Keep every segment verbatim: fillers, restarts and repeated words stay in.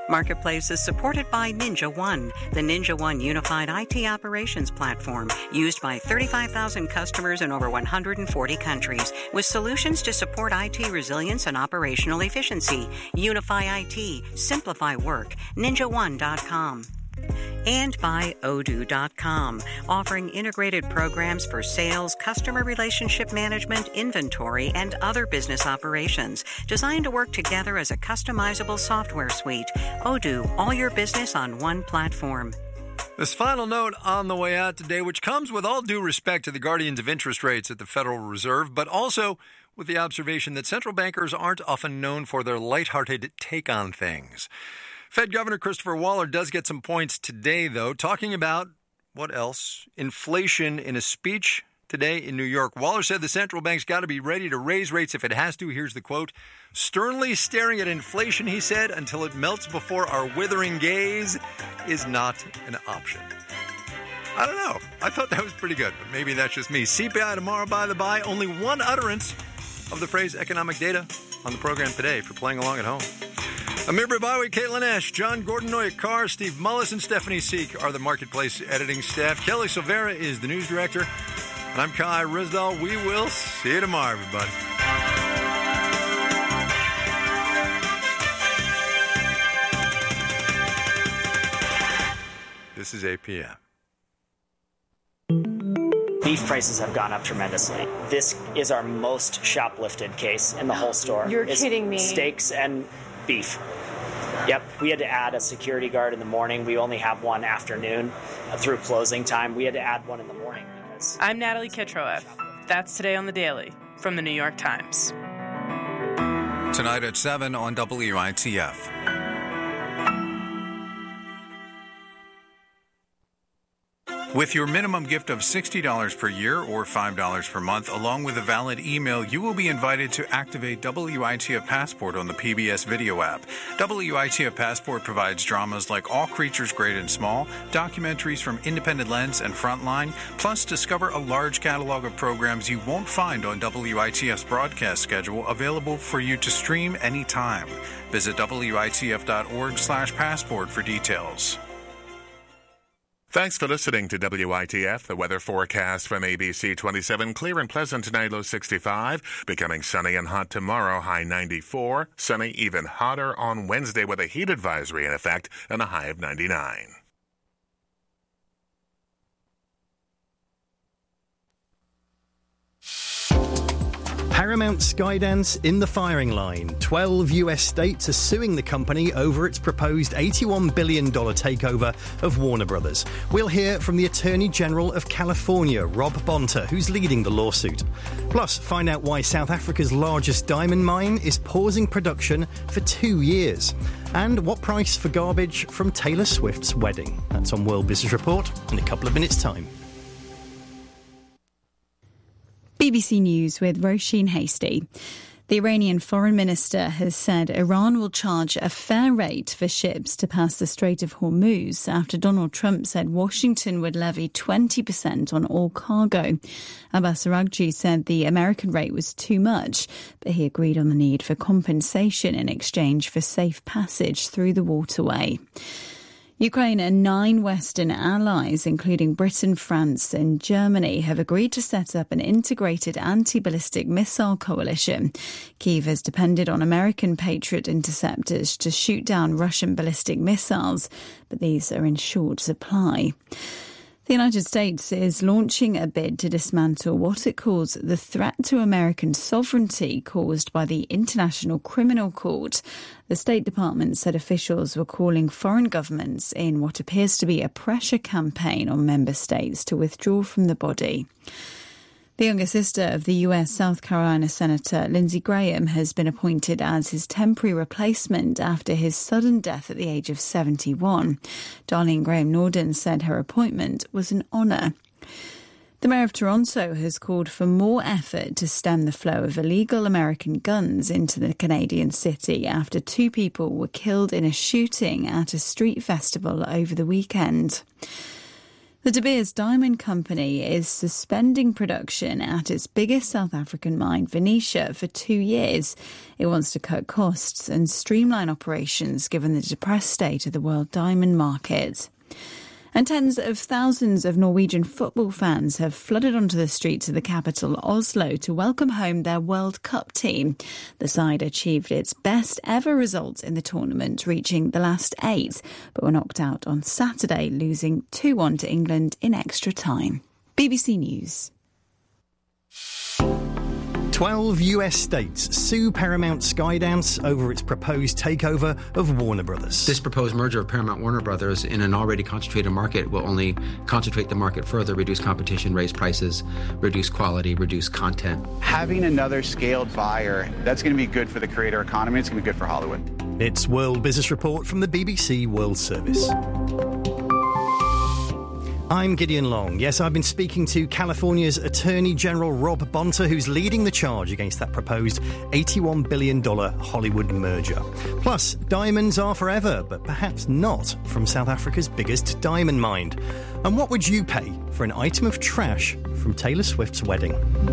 Marketplace is supported by Ninja One, the Ninja One unified I T operations platform used by thirty-five thousand customers in over one hundred forty countries with solutions to support I T resilience and operational efficiency. Unify I T, simplify work, ninja one dot com. And by Odoo dot com, offering integrated programs for sales, customer relationship management, inventory, and other business operations, designed to work together as a customizable software suite. Odoo, all your business on one platform. This final note on the way out today, which comes with all due respect to the guardians of interest rates at the Federal Reserve, but also with the observation that central bankers aren't often known for their lighthearted take on things. Fed Governor Christopher Waller does get some points today, though, talking about, what else? Inflation in a speech today in New York. Waller said the central bank's got to be ready to raise rates if it has to. Here's the quote. Sternly staring at inflation, he said, until it melts before our withering gaze is not an option. I don't know. I thought that was pretty good, but maybe that's just me. C P I tomorrow, by the by. Only one utterance of the phrase economic data on the program today for playing along at home. Amir Bribawi, Caitlin Ash, John Gordon, Noya Carr, Steve Mullis, and Stephanie Seek are the Marketplace editing staff. Kelly Silvera is the news director. And I'm Kai Rizdal. We will see you tomorrow, everybody. This is A P M. Beef prices have gone up tremendously. This is our most shoplifted case in the whole store. You're it's kidding me. Steaks and beef. Yep, we had to add a security guard in the morning. We only have one afternoon uh, through closing time. We had to add one in the morning. because I'm Natalie Kitroeff. That's Today on the Daily from the New York Times. Tonight at seven on W I T F. With your minimum gift of sixty dollars per year or five dollars per month, along with a valid email, you will be invited to activate W I T F Passport on the P B S video app. W I T F Passport provides dramas like All Creatures Great and Small, documentaries from Independent Lens and Frontline, plus discover a large catalog of programs you won't find on W I T F's broadcast schedule, available for you to stream anytime. Visit W I T F dot org slash passport for details. Thanks for listening to W I T F, the weather forecast from A B C twenty-seven. Clear and pleasant tonight, low sixty-five. Becoming sunny and hot tomorrow, high ninety-four. Sunny, even hotter on Wednesday with a heat advisory in effect and a high of ninety-nine. Paramount Skydance in the firing line. Twelve U S states are suing the company over its proposed eighty-one billion dollars takeover of Warner Brothers. We'll hear from the Attorney General of California, Rob Bonta, who's leading the lawsuit. Plus, find out why South Africa's largest diamond mine is pausing production for two years. And what price for garbage from Taylor Swift's wedding. That's on World Business Report in a couple of minutes' time. B B C News with Roisin Hasty. The Iranian foreign minister has said Iran will charge a fair rate for ships to pass the Strait of Hormuz after Donald Trump said Washington would levy twenty percent on all cargo. Abbas Araghchi said the American rate was too much, but he agreed on the need for compensation in exchange for safe passage through the waterway. Ukraine and nine Western allies, including Britain, France and Germany, have agreed to set up an integrated anti-ballistic missile coalition. Kyiv has depended on American Patriot interceptors to shoot down Russian ballistic missiles, but these are in short supply. The United States is launching a bid to dismantle what it calls the threat to American sovereignty caused by the International Criminal Court. The State Department said officials were calling foreign governments in what appears to be a pressure campaign on member states to withdraw from the body. The younger sister of the U S South Carolina Senator Lindsey Graham has been appointed as his temporary replacement after his sudden death at the age of seventy-one. Darlene Graham Norden said her appointment was an honour. The Mayor of Toronto has called for more effort to stem the flow of illegal American guns into the Canadian city after two people were killed in a shooting at a street festival over the weekend. The De Beers Diamond Company is suspending production at its biggest South African mine, Venetia, for two years. It wants to cut costs and streamline operations given the depressed state of the world diamond market. And tens of thousands of Norwegian football fans have flooded onto the streets of the capital, Oslo, to welcome home their World Cup team. The side achieved its best ever results in the tournament, reaching the last eight, but were knocked out on Saturday, losing two one to England in extra time. B B C News. Twelve U S states sue Paramount Skydance over its proposed takeover of Warner Brothers. This proposed merger of Paramount Warner Brothers in an already concentrated market will only concentrate the market further, reduce competition, raise prices, reduce quality, reduce content. Having another scaled buyer, that's going to be good for the creator economy. It's going to be good for Hollywood. It's World Business Report from the B B C World Service. I'm Gideon Long. Yes, I've been speaking to California's Attorney General Rob Bonta, who's leading the charge against that proposed eighty-one billion dollars Hollywood merger. Plus, diamonds are forever, but perhaps not from South Africa's biggest diamond mine. And what would you pay for an item of trash from Taylor Swift's wedding?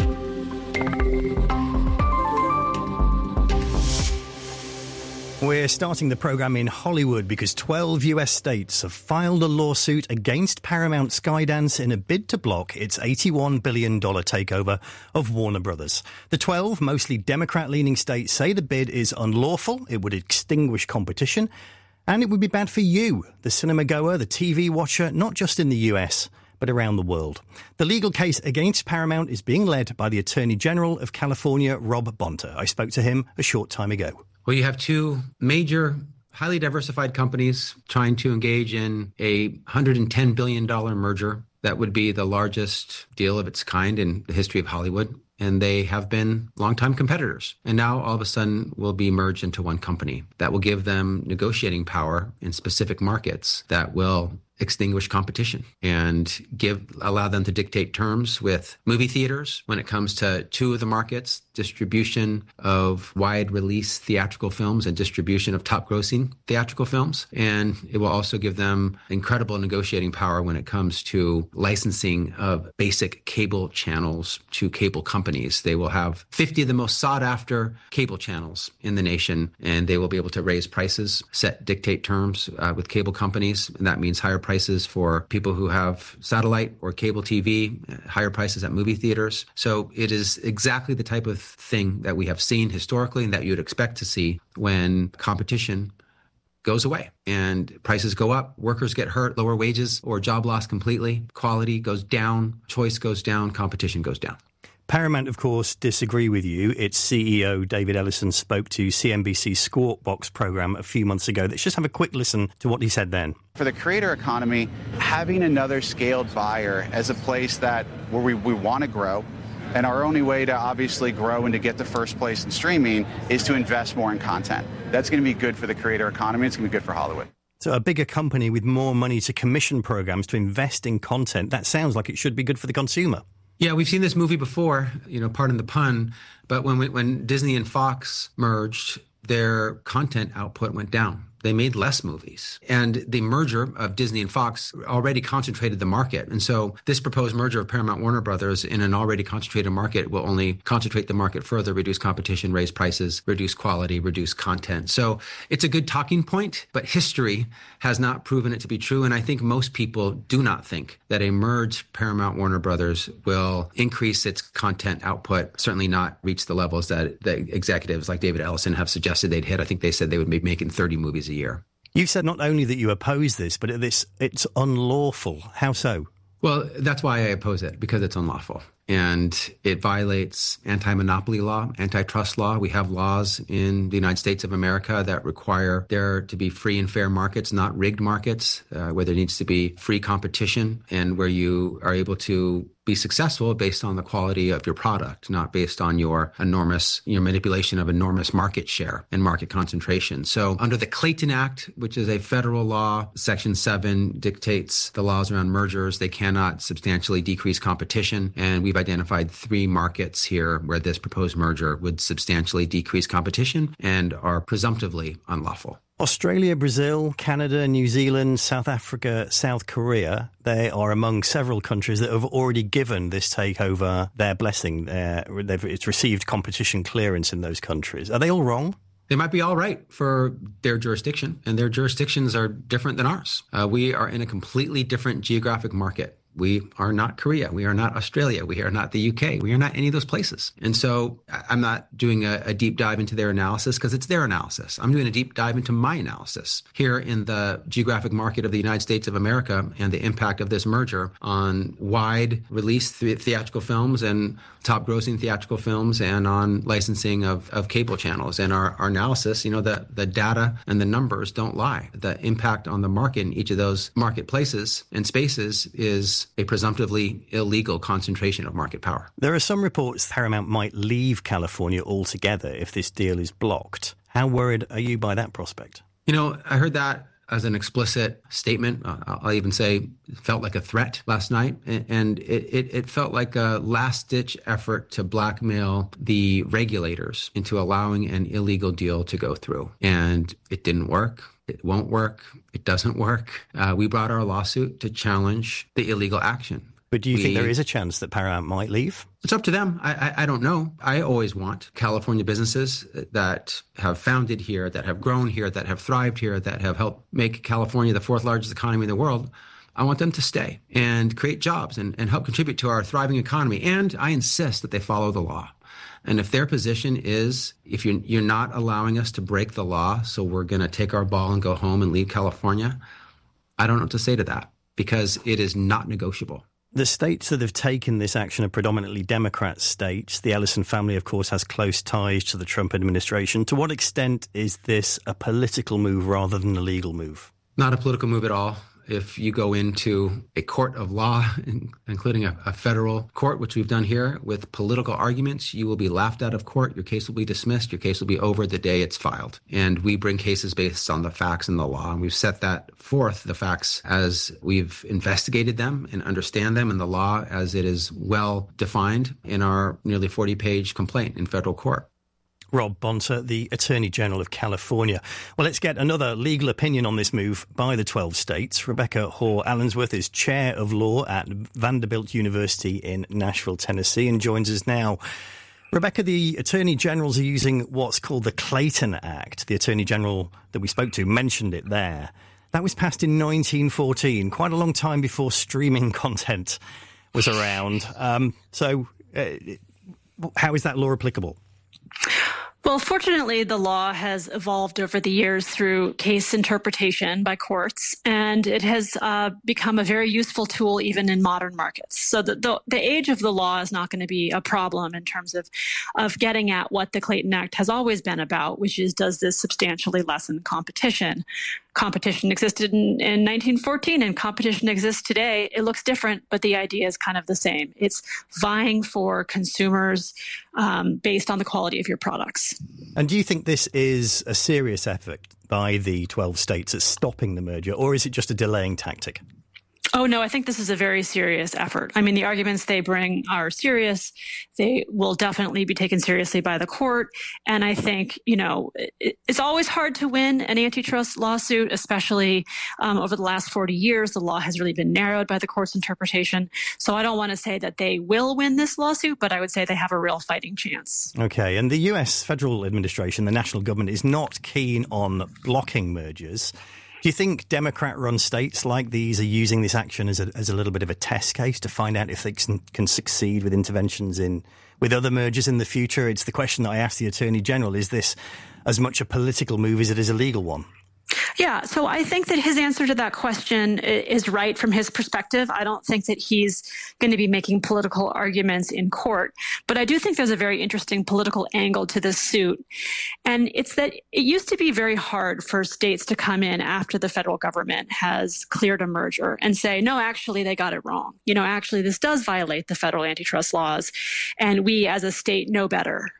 We're starting the programme in Hollywood because twelve U S states have filed a lawsuit against Paramount Skydance in a bid to block its eighty-one billion dollars takeover of Warner Brothers. The twelve, mostly Democrat-leaning states say the bid is unlawful, it would extinguish competition, and it would be bad for you, the cinema goer, the T V watcher, not just in the U S, but around the world. The legal case against Paramount is being led by the Attorney General of California, Rob Bonta. I spoke to him a short time ago. Well, you have two major, highly diversified companies trying to engage in a one hundred ten billion dollars merger that would be the largest deal of its kind in the history of Hollywood. And they have been longtime competitors. And now all of a sudden will be merged into one company that will give them negotiating power in specific markets that will extinguish competition and give allow them to dictate terms with movie theaters when it comes to two of the markets, distribution of wide release theatrical films and distribution of top grossing theatrical films. And it will also give them incredible negotiating power when it comes to licensing of basic cable channels to cable companies. They will have fifty of the most sought after cable channels in the nation, and they will be able to raise prices, set dictate terms uh, with cable companies. And that means higher prices prices for people who have satellite or cable T V, higher prices at movie theaters. So it is exactly the type of thing that we have seen historically and that you'd expect to see when competition goes away and prices go up, workers get hurt, lower wages or job loss completely, quality goes down, choice goes down, competition goes down. Paramount, of course, disagree with you. Its C E O, David Ellison, spoke to C N B C's Squawk Box programme a few months ago. Let's just have a quick listen to what he said then. For the creator economy, having another scaled buyer as a place that where we, we want to grow, and our only way to obviously grow and to get to first place in streaming is to invest more in content. That's going to be good for the creator economy. It's going to be good for Hollywood. So a bigger company with more money to commission programmes to invest in content, that sounds like it should be good for the consumer. Yeah, we've seen this movie before, you know, pardon the pun, but when we, when Disney and Fox merged, their content output went down. They made less movies. And the merger of Disney and Fox already concentrated the market. And so this proposed merger of Paramount Warner Brothers in an already concentrated market will only concentrate the market further, reduce competition, raise prices, reduce quality, reduce content. So it's a good talking point, but history has not proven it to be true. And I think most people do not think that a merged Paramount Warner Brothers will increase its content output, certainly not reach the levels that the executives like David Ellison have suggested they'd hit. I think they said they would be making thirty movies a year. You've said not only that you oppose this, but this it's unlawful. How so? Well, that's why I oppose it, because it's unlawful. And it violates anti-monopoly law, antitrust law. We have laws in the United States of America that require there to be free and fair markets, not rigged markets, uh, where there needs to be free competition and where you are able to be successful based on the quality of your product, not based on your enormous, your manipulation of enormous market share and market concentration. So under the Clayton Act, which is a federal law, Section seven dictates the laws around mergers. They cannot substantially decrease competition. And we've identified three markets here where this proposed merger would substantially decrease competition and are presumptively unlawful. Australia, Brazil, Canada, New Zealand, South Africa, South Korea, they are among several countries that have already given this takeover their blessing. Uh, they've, it's received competition clearance in those countries. Are they all wrong? They might be all right for their jurisdiction, and their jurisdictions are different than ours. Uh, we are in a completely different geographic market. We are not Korea. We are not Australia. We are not the U K. We are not any of those places. And so I'm not doing a, a deep dive into their analysis because it's their analysis. I'm doing a deep dive into my analysis here in the geographic market of the United States of America and the impact of this merger on wide release the- theatrical films and top grossing theatrical films and on licensing of, of cable channels. And our, our analysis, you know, the, the data and the numbers don't lie. The impact on the market in each of those marketplaces and spaces is a presumptively illegal concentration of market power. There are some reports Paramount might leave California altogether if this deal is blocked. How worried are you by that prospect? You know, I heard that as an explicit statement. Uh, I'll even say it felt like a threat last night. And it, it, it felt like a last-ditch effort to blackmail the regulators into allowing an illegal deal to go through. And it didn't work. It won't work. It doesn't work. Uh, we brought our lawsuit to challenge the illegal action. But do you we, think there is a chance that Paramount might leave? It's up to them. I, I, I don't know. I always want California businesses that have founded here, that have grown here, that have thrived here, that have helped make California the fourth largest economy in the world. I want them to stay and create jobs and, and help contribute to our thriving economy. And I insist that they follow the law. And if their position is, if you're, you're not allowing us to break the law, so we're going to take our ball and go home and leave California, I don't know what to say to that because it is not negotiable. The states that have taken this action are predominantly Democrat states. The Ellison family, of course, has close ties to the Trump administration. To what extent is this a political move rather than a legal move? Not a political move at all. If you go into a court of law, including a, a federal court, which we've done here, with political arguments, you will be laughed out of court. Your case will be dismissed. Your case will be over the day it's filed. And we bring cases based on the facts and the law. And we've set that forth, the facts, as we've investigated them and understand them, and the law as it is well defined in our nearly forty-page complaint in federal court. Rob Bonta, the Attorney General of California. Well, let's get another legal opinion on this move by the twelve states. Rebecca Hoare-Allensworth is Chair of Law at Vanderbilt University in Nashville, Tennessee, and joins us now. Rebecca, the Attorney Generals are using what's called the Clayton Act. The Attorney General that we spoke to mentioned it there. That was passed in nineteen fourteen, quite a long time before streaming content was around. Um, so uh, how is that law applicable? Well, fortunately, the law has evolved over the years through case interpretation by courts, and it has uh, become a very useful tool even in modern markets. So the, the, the age of the law is not going to be a problem in terms of, of getting at what the Clayton Act has always been about, which is, does this substantially lessen competition? Competition existed in, in nineteen fourteen and competition exists today. It looks different, but the idea is kind of the same. It's vying for consumers um, based on the quality of your products. And do you think this is a serious effort by the twelve states at stopping the merger, or is it just a delaying tactic? Oh, no, I think this is a very serious effort. I mean, the arguments they bring are serious. They will definitely be taken seriously by the court. And I think, you know, it, it's always hard to win an antitrust lawsuit, especially um, over the last forty years. The law has really been narrowed by the court's interpretation. So I don't want to say that they will win this lawsuit, but I would say they have a real fighting chance. OK, and the U S federal administration, the national government, is not keen on blocking mergers. Do you think Democrat-run states like these are using this action as a, as a little bit of a test case to find out if they can, can succeed with interventions in with other mergers in the future? It's the question that I asked the Attorney General. Is this as much a political move as it is a legal one? Yeah, so I think that his answer to that question is right from his perspective. I don't think that he's going to be making political arguments in court, but I do think there's a very interesting political angle to this suit. And it's that it used to be very hard for states to come in after the federal government has cleared a merger and say, no, actually, they got it wrong. You know, actually, this does violate the federal antitrust laws, and we as a state know better.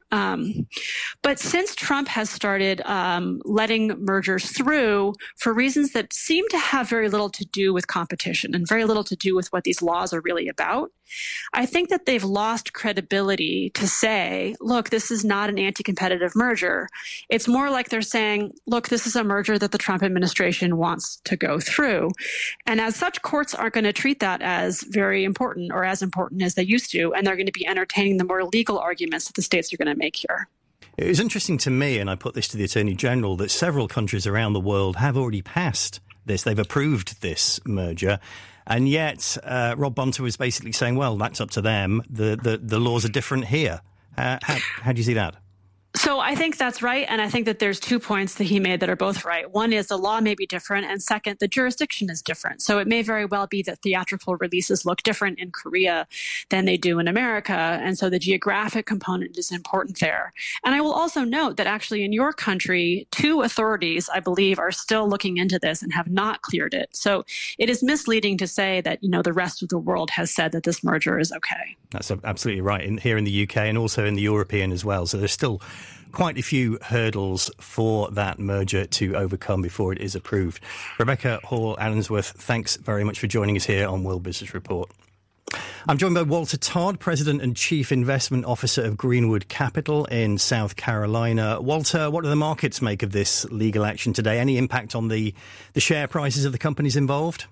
Um, but since Trump has started um, letting mergers through for reasons that seem to have very little to do with competition and very little to do with what these laws are really about, I think that they've lost credibility to say, look, this is not an anti-competitive merger. It's more like they're saying, look, this is a merger that the Trump administration wants to go through. And as such, courts aren't going to treat that as very important or as important as they used to, and they're going to be entertaining the more legal arguments that the states are going to make here. It was interesting to me, and I put this to the Attorney General, that several countries around the world have already passed this. They've approved this merger. And yet, uh, Rob Bonta was basically saying, well, that's up to them. The the, the laws are different here. Uh, how, how do you see that? So I think that's right. And I think that there's two points that he made that are both right. One is the law may be different. And second, the jurisdiction is different. So it may very well be that theatrical releases look different in Korea than they do in America. And so the geographic component is important there. And I will also note that actually in your country, two authorities, I believe, are still looking into this and have not cleared it. So it is misleading to say that, you know, the rest of the world has said that this merger is okay. That's absolutely right. In, here in the U K and also in the European as well. So there's still quite a few hurdles for that merger to overcome before it is approved. Rebecca Hall-Allensworth, thanks very much for joining us here on World Business Report. I'm joined by Walter Todd, President and Chief Investment Officer of Greenwood Capital in South Carolina. Walter, what do the markets make of this legal action today? Any impact on the, the share prices of the companies involved?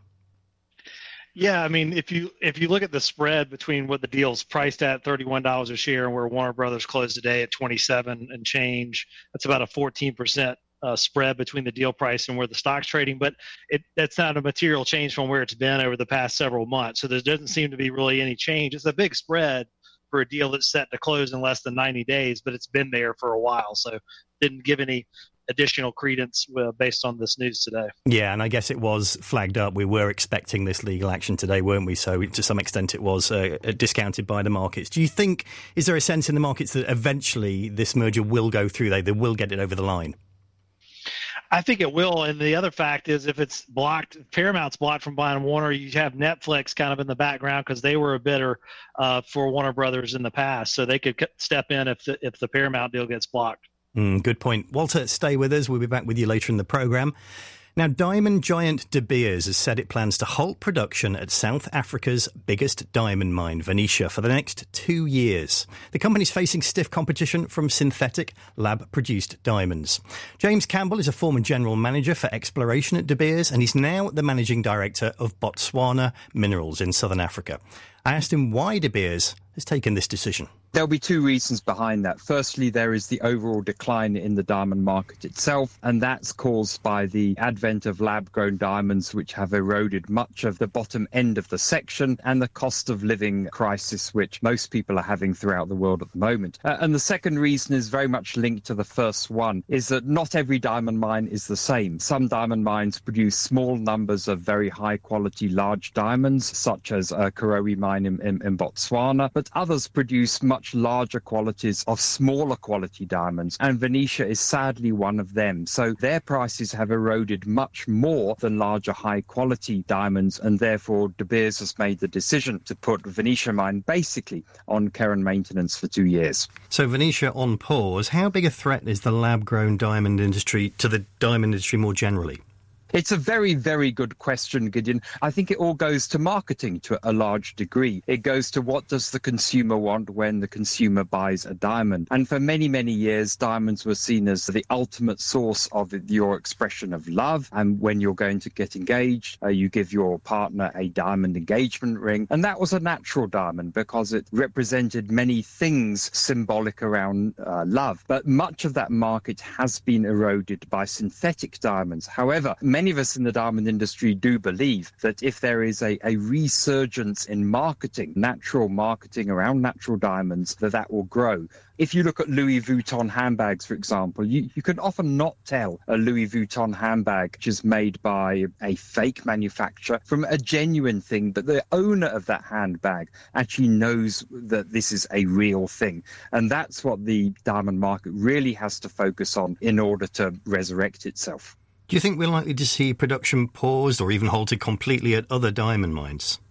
Yeah, I mean, if you if you look at the spread between what the deal's priced at, thirty-one dollars a share, and where Warner Brothers closed today at twenty-seven and change, that's about a fourteen percent uh, spread between the deal price and where the stock's trading. But it, that's not a material change from where it's been over the past several months. So there doesn't seem to be really any change. It's a big spread for a deal that's set to close in less than ninety days, but it's been there for a while. So didn't give any additional credence uh, based on this news today. Yeah, and I guess it was flagged up. We were expecting this legal action today, weren't we? So to some extent it was uh, discounted by the markets. Do you think, is there a sense in the markets that eventually this merger will go through? They, they will get it over the line? I think it will. And the other fact is if it's blocked, if Paramount's blocked from buying Warner, you have Netflix kind of in the background because they were a bidder uh, for Warner Brothers in the past. So they could step in if the, if the Paramount deal gets blocked. Mm, good point. Walter, stay with us. We'll be back with you later in the programme. Now, diamond giant De Beers has said it plans to halt production at South Africa's biggest diamond mine, Venetia, for the next two years. The company's facing stiff competition from synthetic lab-produced diamonds. James Campbell is a former general manager for exploration at De Beers, and he's now the managing director of Botswana Minerals in southern Africa. I asked him why De Beers has taken this decision. There'll be two reasons behind that. Firstly, there is the overall decline in the diamond market itself, and that's caused by the advent of lab-grown diamonds, which have eroded much of the bottom end of the section, and the cost of living crisis, which most people are having throughout the world at the moment. Uh, and the second reason is very much linked to the first one, is that not every diamond mine is the same. Some diamond mines produce small numbers of very high-quality large diamonds, such as a Karowe mine in, in, in Botswana, but others produce much much larger qualities of smaller quality diamonds, and Venetia is sadly one of them. So their prices have eroded much more than larger high quality diamonds, and therefore De Beers has made the decision to put Venetia mine basically on care and maintenance for two years. So Venetia on pause. How big a threat is the lab-grown diamond industry to the diamond industry more generally? It's a very, very good question, Gideon. I think it all goes to marketing to a large degree. It goes to what does the consumer want when the consumer buys a diamond. And for many, many years, diamonds were seen as the ultimate source of your expression of love. And when you're going to get engaged, uh, you give your partner a diamond engagement ring. And that was a natural diamond because it represented many things symbolic around uh, love. But much of that market has been eroded by synthetic diamonds. However, many of us in the diamond industry do believe that if there is a, a resurgence in marketing, natural marketing around natural diamonds, that that will grow. If you look at Louis Vuitton handbags, for example, you, you can often not tell a Louis Vuitton handbag which is made by a fake manufacturer from a genuine thing, but the owner of that handbag actually knows that this is a real thing. And that's what the diamond market really has to focus on in order to resurrect itself. Do you think we're likely to see production paused or even halted completely at other diamond mines?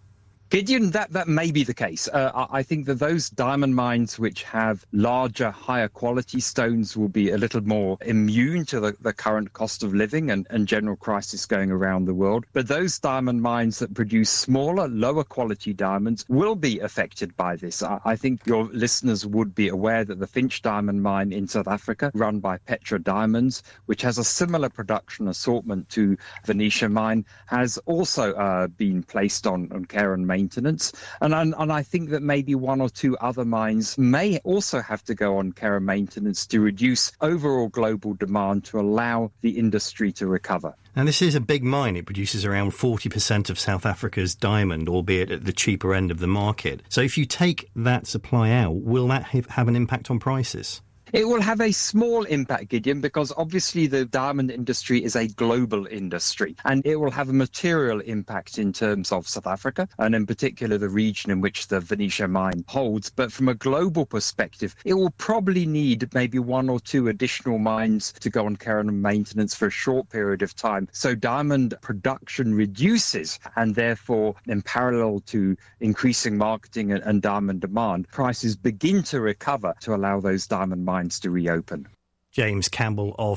Gideon, that, that may be the case. Uh, I think that those diamond mines which have larger, higher quality stones will be a little more immune to the, the current cost of living and, and general crisis going around the world. But those diamond mines that produce smaller, lower quality diamonds will be affected by this. I, I think your listeners would be aware that the Finsch diamond mine in South Africa, run by Petra Diamonds, which has a similar production assortment to Venetia mine, has also uh, been placed on, on care and maintenance. Maintenance. And, and and I think that maybe one or two other mines may also have to go on care and maintenance to reduce overall global demand to allow the industry to recover. Now, this is a big mine. It produces around forty percent of South Africa's diamond, albeit at the cheaper end of the market. So if you take that supply out, will that have an impact on prices? It will have a small impact, Gideon, because obviously the diamond industry is a global industry, and it will have a material impact in terms of South Africa, and in particular the region in which the Venetia mine holds. But from a global perspective, it will probably need maybe one or two additional mines to go on care and maintenance for a short period of time. So diamond production reduces, and therefore, in parallel to increasing marketing and, and diamond demand, prices begin to recover to allow those diamond mines to reopen. James Campbell of